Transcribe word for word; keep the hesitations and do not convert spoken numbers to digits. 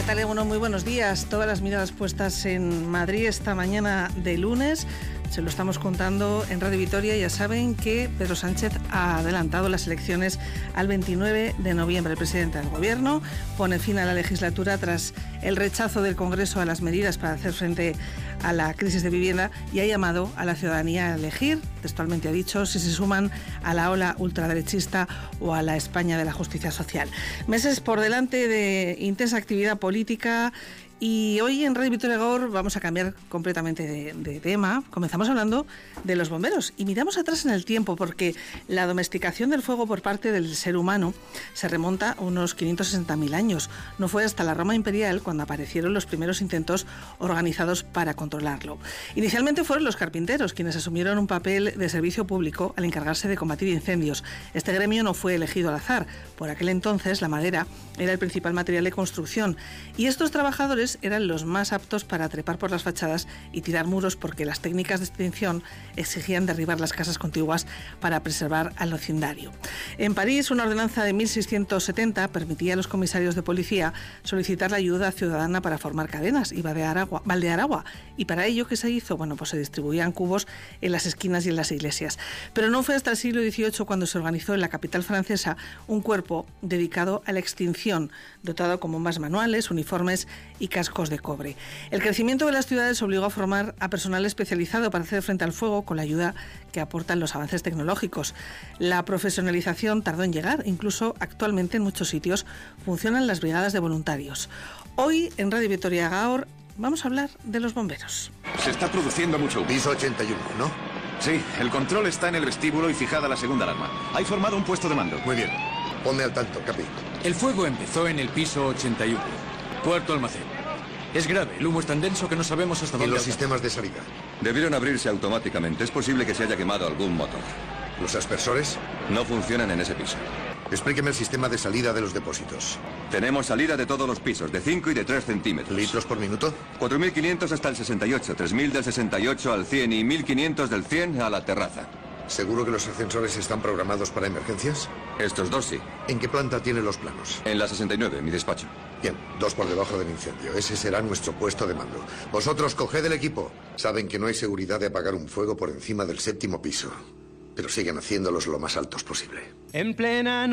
tal? Bueno, muy buenos días. Todas las miradas puestas en Madrid esta mañana de lunes. Se lo estamos contando en Radio Vitoria. Ya saben que Pedro Sánchez ha adelantado las elecciones al veintinueve de noviembre. El presidente del Gobierno pone fin a la legislatura tras el rechazo del Congreso a las medidas para hacer frente a la crisis de vivienda y ha llamado a la ciudadanía a elegir, textualmente ha dicho, si se suman a la ola ultraderechista o a la España de la justicia social. Meses por delante de intensa actividad política. Y hoy en Radio Vitoria Gaur vamos a cambiar completamente de, de tema. Comenzamos hablando de los bomberos y miramos atrás en el tiempo porque la domesticación del fuego por parte del ser humano se remonta a unos quinientos sesenta mil años. No fue hasta la Roma imperial cuando aparecieron los primeros intentos organizados para controlarlo. Inicialmente fueron los carpinteros quienes asumieron un papel de servicio público al encargarse de combatir incendios. Este gremio no fue elegido al azar. Por aquel entonces la madera era el principal material de construcción y estos trabajadores eran los más aptos para trepar por las fachadas y tirar muros porque las técnicas de extinción exigían derribar las casas contiguas para preservar al vecindario. En París, una ordenanza de mil seiscientos setenta permitía a los comisarios de policía solicitar la ayuda ciudadana para formar cadenas y baldear agua, baldear agua. Y para ello, ¿qué se hizo? Bueno, pues se distribuían cubos en las esquinas y en las iglesias. Pero no fue hasta el siglo dieciocho cuando se organizó en la capital francesa un cuerpo dedicado a la extinción, dotado con bombas manuales, uniformes y cascos de cobre. El crecimiento de las ciudades obligó a formar a personal especializado para hacer frente al fuego con la ayuda que aportan los avances tecnológicos. La profesionalización tardó en llegar, incluso actualmente en muchos sitios funcionan las brigadas de voluntarios. Hoy en Radio Vitoria Gaur vamos a hablar de los bomberos. Se está produciendo mucho humo. Piso ochenta y uno, ¿no? Sí, el control está en el vestíbulo y fijada la segunda alarma. Hay formado un puesto de mando. Muy bien. Ponme al tanto, Capi. El fuego empezó en el piso ochenta y uno, cuarto almacén. Es grave, el humo es tan denso que no sabemos hasta dónde... ¿Y los alcanza. sistemas de salida? Debieron abrirse automáticamente. Es posible que se haya quemado algún motor. ¿Los aspersores? No funcionan en ese piso. Explíqueme el sistema de salida de los depósitos. Tenemos salida de todos los pisos, de cinco y de tres centímetros. ¿Litros por minuto? cuatro mil quinientos hasta el sesenta y ocho, tres mil del sesenta y ocho al cien y mil quinientos del cien a la terraza. ¿Seguro que los ascensores están programados para emergencias? Estos dos sí. ¿En qué planta tiene los planos? En la sesenta y nueve, mi despacho. Bien, dos por debajo del incendio. Ese será nuestro puesto de mando. Vosotros coged el equipo. Saben que no hay seguridad de apagar un fuego por encima del séptimo piso, pero siguen haciéndolos lo más altos posible. En plena